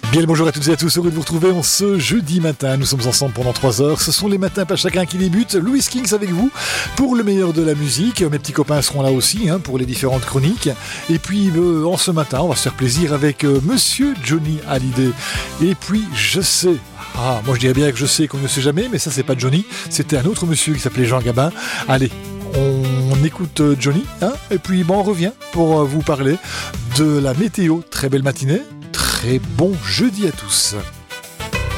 Bien le bonjour à toutes et à tous, heureux de vous retrouver en ce jeudi matin. Nous sommes ensemble pendant 3 heures. Ce sont les matins pas chacun qui débutent. Louis Kings avec vous pour le meilleur de la musique. Mes petits copains seront là aussi pour les différentes chroniques. Et puis en ce matin, on va se faire plaisir avec Monsieur Johnny Hallyday. Et puis je sais... moi je dirais bien que je sais qu'on ne sait jamais, mais ça c'est pas Johnny. C'était un autre monsieur qui s'appelait Jean Gabin. Allez, on écoute Johnny, et puis on revient pour vous parler de la météo. Très belle matinée. Très bon jeudi à tous.